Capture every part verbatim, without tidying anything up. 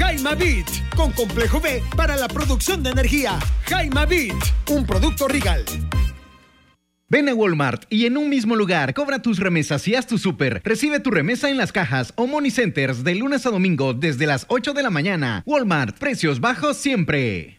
Jaimavit, con complejo B para la producción de energía. Jaimavit, un producto Regal. Ven a Walmart y en un mismo lugar cobra tus remesas y haz tu súper. Recibe tu remesa en las cajas o Money Centers de lunes a domingo desde las ocho de la mañana. Walmart, precios bajos siempre.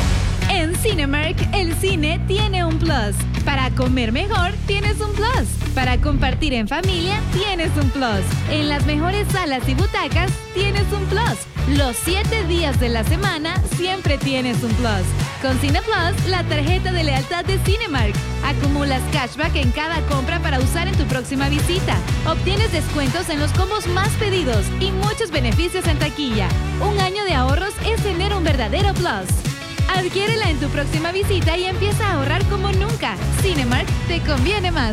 En Cinemark, el cine tiene un plus. Para comer mejor, tienes un plus. Para compartir en familia, tienes un plus. En las mejores salas y butacas, tienes un plus. Los siete días de la semana, siempre tienes un plus. Con Cine Plus, la tarjeta de lealtad de Cinemark. Acumulas cashback en cada compra para usar en tu próxima visita. Obtienes descuentos en los combos más pedidos y muchos beneficios en taquilla. Un año de ahorros es tener un verdadero plus. Adquiérela en tu próxima visita y empieza a ahorrar como nunca. Cinemark te conviene más.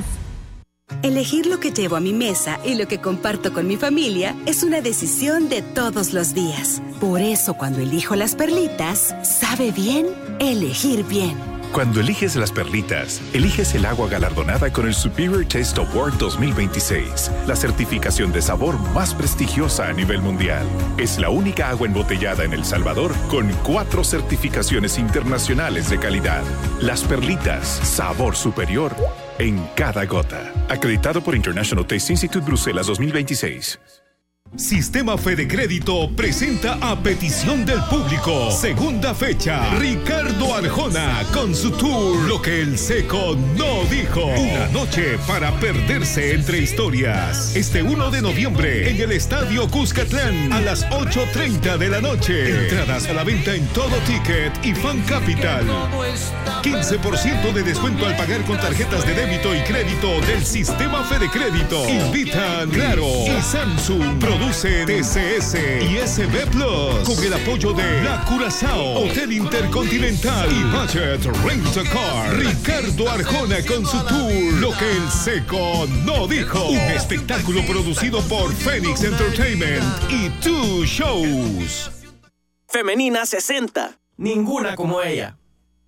Elegir lo que llevo a mi mesa y lo que comparto con mi familia es una decisión de todos los días. Por eso, cuando elijo las perlitas, sabe bien elegir bien. Cuando eliges las perlitas, eliges el agua galardonada con el Superior Taste Award dos mil veintiséis, la certificación de sabor más prestigiosa a nivel mundial. Es la única agua embotellada en El Salvador con cuatro certificaciones internacionales de calidad. Las perlitas, sabor superior en cada gota. Acreditado por International Taste Institute Bruselas dos mil veintiséis. Sistema Fede Crédito presenta a petición del público. Segunda fecha. Ricardo Arjona con su tour Lo que el Seco no dijo. Una noche para perderse entre historias. Este uno de noviembre en el Estadio Cuscatlán a las ocho treinta de la noche. Entradas a la venta en Todo Ticket y Fan Capital. quince por ciento de descuento al pagar con tarjetas de débito y crédito del Sistema Fede Crédito. Invitan Claro y Samsung. Produce T C S y S B Plus con el apoyo de La Curazao, Hotel Intercontinental y Budget Rent a Car. Ricardo Arjona con su tour Lo que el Seco no dijo. Un espectáculo producido por Phoenix Entertainment y Two Shows. Femenina sesenta. Ninguna como ella.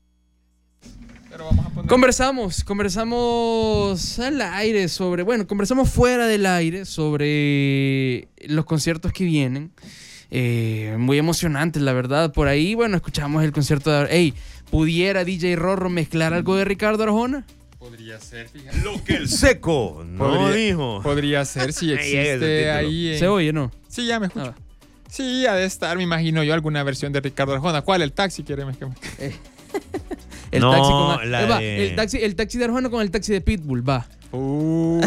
Conversamos, conversamos al aire sobre, bueno, conversamos fuera del aire sobre los conciertos que vienen. Eh, muy emocionantes, la verdad. Por ahí, bueno, escuchamos el concierto de... Ey, ¿pudiera D J Rorro mezclar algo de Ricardo Arjona? Podría ser, fíjate. Lo que el Seco no podría, dijo. Podría ser, si existe ahí. En... ¿Se oye, no? Sí, ya me escucho. Ah. Sí, ha de estar, me imagino yo, alguna versión de Ricardo Arjona. ¿Cuál? El taxi, quiere mezclar. Eh. El, no, taxi con, la eh, va, de... el, taxi, el taxi de Arjona con el taxi de Pitbull, va. Uh,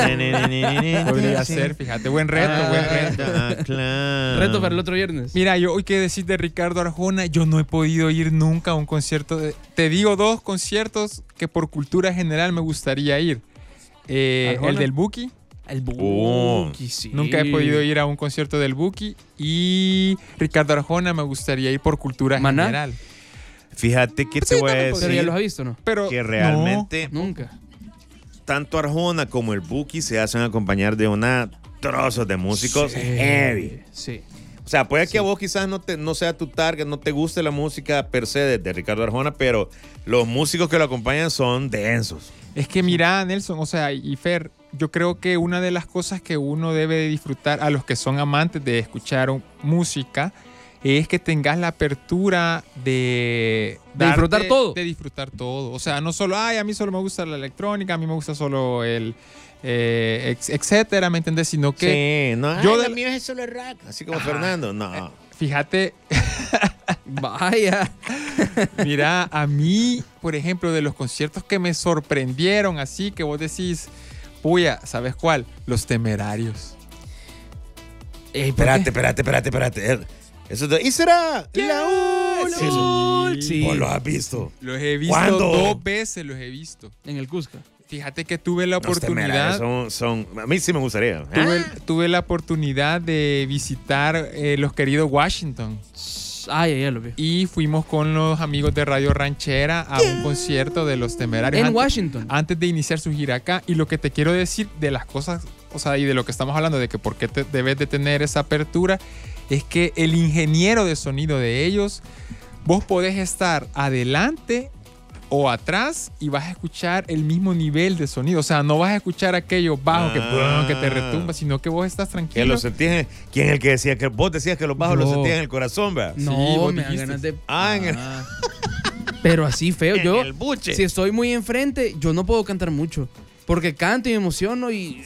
podría ser, fíjate, buen reto, ah, buen reto. Ah, claro. Reto para el otro viernes. Mira, yo hoy que decir de Ricardo Arjona, yo no he podido ir nunca a un concierto. De, te digo dos conciertos que por cultura general me gustaría ir. Eh, el del Buki. El Buki, oh. sí. Nunca he podido ir a un concierto del Buki. Y Ricardo Arjona me gustaría ir por cultura ¿Maná? general. Fíjate que te sí, voy a decir. Pero ya los has visto, ¿no? Pero que realmente no, nunca. Tanto Arjona como el Buki se hacen acompañar de una trozos de músicos sí, heavy. Sí. O sea, puede sí. que a vos quizás no, te, no sea tu target, no te guste la música per se de, de Ricardo Arjona, pero los músicos que lo acompañan son densos. Es que mira, Nelson, o sea, y Fer, yo creo que una de las cosas que uno debe de disfrutar a los que son amantes de escuchar música es que tengas la apertura de, de disfrutar todo. De disfrutar todo. O sea, no solo, ay, a mí solo me gusta la electrónica, a mí me gusta solo el, eh, etcétera, ¿me entendés? Sino que... Sí, no, yo ay, de... la mía es solo el rock, así como ah, Fernando, no. Eh, fíjate. Vaya. Mira, a mí, por ejemplo, de los conciertos que me sorprendieron, así que vos decís, puya, ¿sabes cuál? Los Temerarios. Ey, espérate, espérate, espérate, espérate. Eso de, ¿y será la última? Sí, sí. ¿Vos los has visto? Los he visto ¿Cuándo? dos veces, los he visto. En el Cusca. Fíjate que tuve la oportunidad. Son, son, a mí sí me gustaría. Tuve, ¿Eh? tuve la oportunidad de visitar eh, los queridos Washington. Ah, ya, ya lo vi. Y fuimos con los amigos de Radio Ranchera a un concierto de los Temerarios. En antes, Washington. Antes de iniciar su gira acá. Y lo que te quiero decir de las cosas, o sea, y de lo que estamos hablando, de que por qué te debes de tener esa apertura, es que el ingeniero de sonido de ellos, vos podés estar adelante o atrás y vas a escuchar el mismo nivel de sonido. O sea, no vas a escuchar aquello bajo Ah. que, ¡pum!, que te retumba, sino que vos estás Que tranquilo. lo sentís en- ¿Quién es el que decía que vos decías que los bajos Yo. los sentías en el corazón, vea? No, Sí, vos me dan dijiste. ganas de... Ah, en el- Ah. Pero así feo. En Yo, el buche. si estoy muy enfrente, yo no puedo cantar mucho. Porque canto y me emociono y...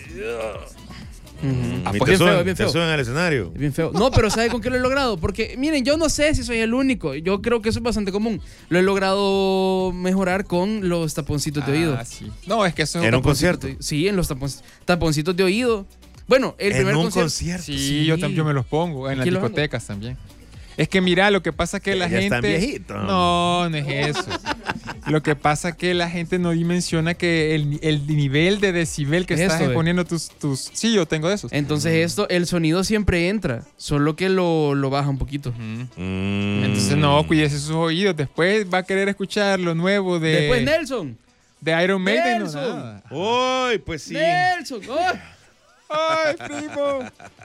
Ujú. Ah, Y pues te bien suben, feo, bien te feo. suben al escenario. Es bien feo. No, pero ¿sabe con qué lo he logrado? Porque, miren, yo no sé si soy el único. Yo creo que eso es bastante común. Lo he logrado mejorar con los taponcitos de oído. Ah, sí. No, es que eso es En un otra- concierto. Sí, en los tapon- taponcitos de oído. Bueno, el En primer un concierto. concierto. Sí, Sí. Yo, tam- yo me los pongo en las Aquí los discotecas también. Es que mira, lo que pasa que la Ya gente... están viejitos. No, no es eso. Lo que pasa que la gente no dimensiona que el, el nivel de decibel que Es estás esto, eh. poniendo tus, tus... Sí, yo tengo de esos. Entonces esto, el sonido siempre entra, solo que lo, lo baja un poquito. Ujú. Mm. Entonces no, cuídese sus oídos. Después va a querer escuchar lo nuevo de, Después Nelson. de Iron Maiden. No, Nelson. nada. Uy, pues sí. Nelson. ¡Ay! ¡Ay, primo!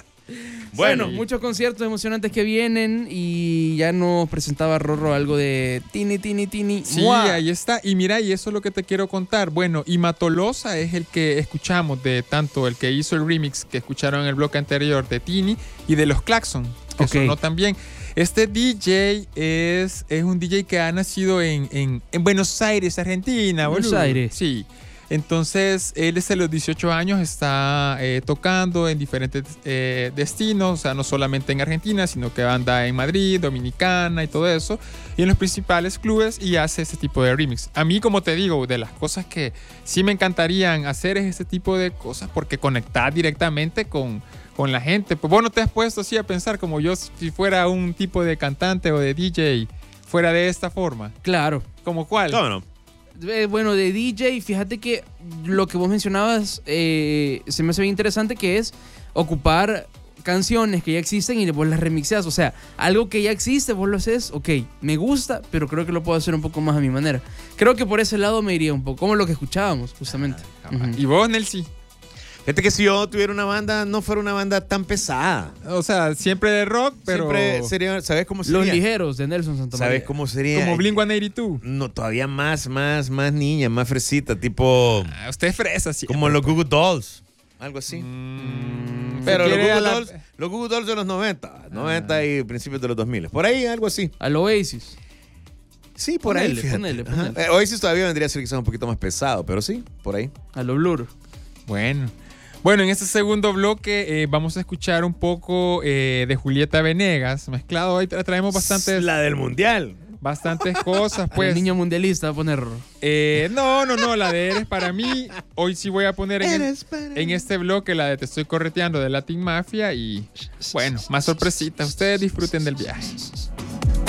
Bueno, Bueno, muchos conciertos emocionantes que vienen y ya nos presentaba Rorro algo de Tini, Tini, Tini. Sí, ¡Mua! ahí está. Y mira, y eso es lo que te quiero contar. Bueno, y Matolosa es el que escuchamos de tanto el que hizo el remix que escucharon en el bloque anterior de Tini y de los Claxon, que Ok. sonó también. Este D J es, es un D J que ha nacido en, en, en Buenos Aires, Argentina. Buenos boludo. Aires. Sí. Entonces, él desde los dieciocho años está eh, tocando en diferentes eh, destinos, o sea, no solamente en Argentina, sino que anda en Madrid, Dominicana y todo eso, y en los principales clubes y hace este tipo de remix. A mí, como te digo, de las cosas que sí me encantarían hacer es este tipo de cosas porque conectar directamente con, con la gente. Pues vos no te has puesto así a pensar como yo si fuera un tipo de cantante o de D J, fuera de esta forma. Claro. ¿Como cuál? ¿cómo no? Eh, bueno, de D J, fíjate que lo que vos mencionabas eh, se me hace bien interesante, que es ocupar canciones que ya existen y vos las remixeas. O sea, algo que ya existe, vos lo haces, ok, me gusta, pero creo que lo puedo hacer un poco más a mi manera. Creo que por ese lado me iría un poco, como lo que escuchábamos, justamente. Ujú. ¿Y vos, Nelsi? Fíjate que si yo tuviera una banda, no fuera una banda tan pesada. O sea, siempre de rock, pero Siempre sería, ¿sabes cómo sería? Los ligeros de Nelson Santamaría. ¿Sabes cómo sería? como Blink ciento ochenta y dos. No, todavía más, más, más niña, más fresita, tipo Ah, usted es fresa, sí. como los Goo Goo Dolls, algo así. Mm, Pero se los quiere Goo a Goo la- Dolls, los Goo Goo Dolls de los noventa, noventa y principios de los dos mil. Por ahí, algo así. Al Oasis. Sí, por Ponele, ahí. fíjate. ponele, Ajá. ponele. Eh, Oasis todavía vendría a ser quizás un poquito más pesado, pero sí, por ahí. A lo Blur. Bueno. Bueno, en este segundo bloque eh, vamos a escuchar un poco eh, de Julieta Venegas mezclado. Hoy tra- traemos bastantes, La del mundial. bastantes cosas, Pues, pues. el niño mundialista va a poner. Eh, no, no, no, la de Eres para mí. Hoy sí voy a poner en, el- Eres para en este bloque la de Te estoy correteando de Latin Mafia y bueno, más sorpresitas. Ustedes disfruten del viaje.